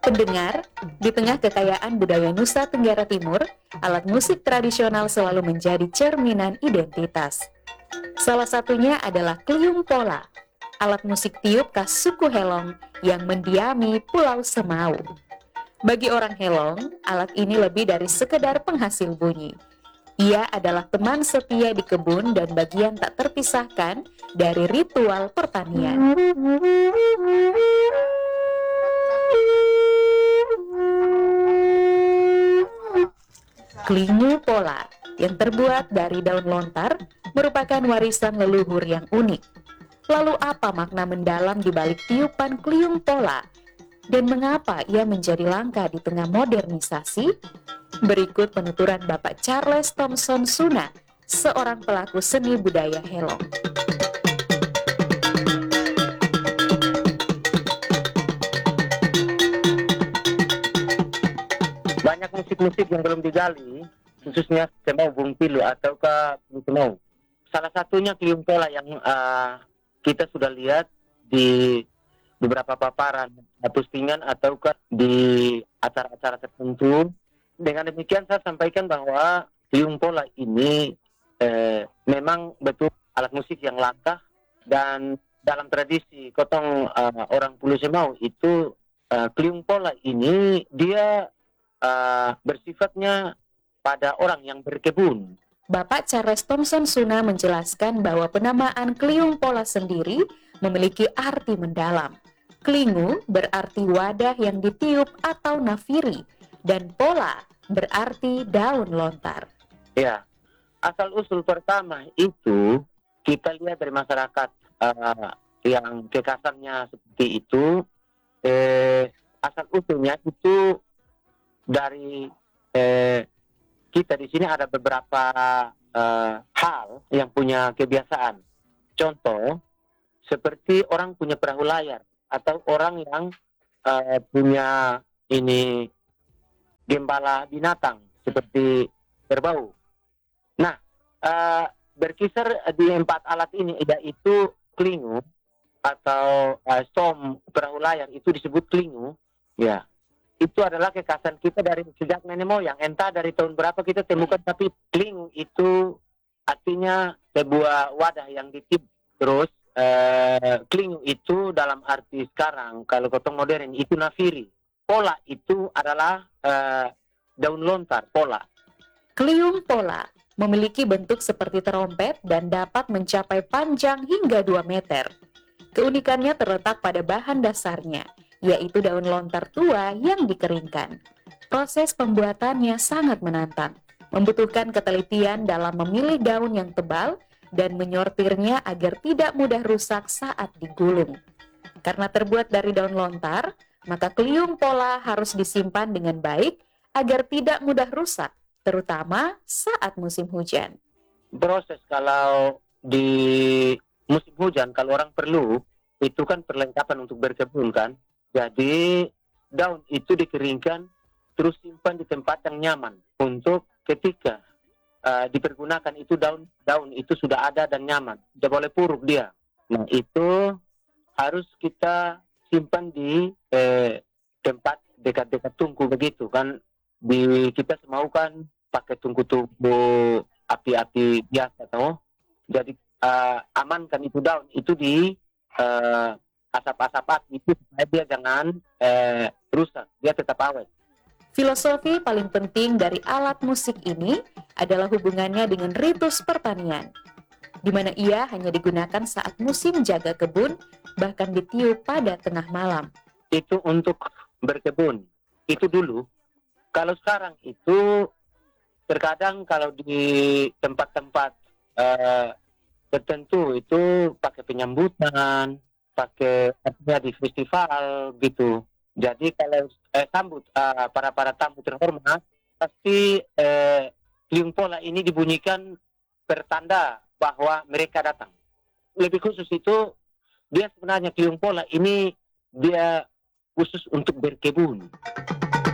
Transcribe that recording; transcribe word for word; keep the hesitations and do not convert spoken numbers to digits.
Pendengar, di tengah kekayaan budaya Nusa Tenggara Timur, alat musik tradisional selalu menjadi cerminan identitas. Salah satunya adalah kliung pola, alat musik tiup khas suku Helong yang mendiami Pulau Semau. Bagi orang Helong, alat ini lebih dari sekedar penghasil bunyi. Ia adalah teman setia di kebun dan bagian tak terpisahkan dari ritual pertanian. Klingu pola yang terbuat dari daun lontar merupakan warisan leluhur yang unik. Lalu apa makna mendalam di balik tiupan kliung pola? Dan mengapa ia menjadi langka di tengah modernisasi? Berikut penuturan Bapak Charles Thompson Suna, seorang pelaku seni budaya Helong. Banyak musik-musik yang belum digali, khususnya Semau Bung Pilu ataukah Bung Semau. Salah satunya kliung pola yang uh, kita sudah lihat di beberapa paparan postingan ataukah di acara-acara tertentu. Dengan demikian saya sampaikan bahwa kliung pola ini eh, memang betul alat musik yang langka, dan dalam tradisi kotong uh, orang Pulau Semau itu uh, kliung pola ini dia uh, bersifatnya pada orang yang berkebun. Bapak Charles Thompson Suna menjelaskan bahwa penamaan kliung pola sendiri memiliki arti mendalam. Klingu berarti wadah yang ditiup atau nafiri, dan pola berarti daun lontar. Ya, asal-usul pertama itu kita lihat dari masyarakat uh, yang kekasannya seperti itu. Eh, asal-usulnya itu dari eh, kita di sini ada beberapa uh, hal yang punya kebiasaan. Contoh, seperti orang punya perahu layar atau orang yang uh, punya ini gembala binatang seperti kerbau. Nah, uh, berkisar di empat alat ini, yaitu klingu atau uh, som perahu layar itu disebut klingu, ya. Itu adalah kekhasan kita dari sejak nenek moyang. Entah dari tahun berapa kita temukan, tapi klingu itu artinya sebuah wadah yang ditiup. Terus eh, klingu itu dalam arti sekarang, kalau kotong modern itu nafiri. Pola itu adalah eh, daun lontar, pola. Kliung pola memiliki bentuk seperti terompet dan dapat mencapai panjang hingga dua meter. Keunikannya terletak pada bahan dasarnya, yaitu daun lontar tua yang dikeringkan. Proses pembuatannya sangat menantang, membutuhkan ketelitian dalam memilih daun yang tebal dan menyortirnya agar tidak mudah rusak saat digulung. Karena terbuat dari daun lontar, maka kliung pola harus disimpan dengan baik agar tidak mudah rusak, terutama saat musim hujan. Proses kalau di musim hujan, kalau orang perlu, itu kan perlengkapan untuk berkebun kan. Jadi daun itu dikeringkan, terus simpan di tempat yang nyaman untuk ketika uh, dipergunakan itu daun-daun itu sudah ada dan nyaman, tidak boleh puruk dia. Nah itu harus kita simpan di eh, tempat dekat-dekat tungku begitu kan. Di kita semau kan pakai tungku-tungku api-api biasa toh. Jadi uh, amankan itu daun itu di uh, asap-asap api itu supaya dia jangan eh, rusak, dia tetap awet. Filosofi paling penting dari alat musik ini adalah hubungannya dengan ritus pertanian, di mana ia hanya digunakan saat musim jaga kebun, bahkan ditiup pada tengah malam. Itu untuk berkebun, itu dulu. Kalau sekarang itu terkadang kalau di tempat-tempat eh, tertentu itu pakai penyambutan, pakai artinya di festival gitu. Jadi kalau eh, sambut uh, para para tamu terhormat, pasti eh, kliung pola ini dibunyikan pertanda bahwa mereka datang. Lebih khusus itu dia sebenarnya kliung pola ini dia khusus untuk berkebun.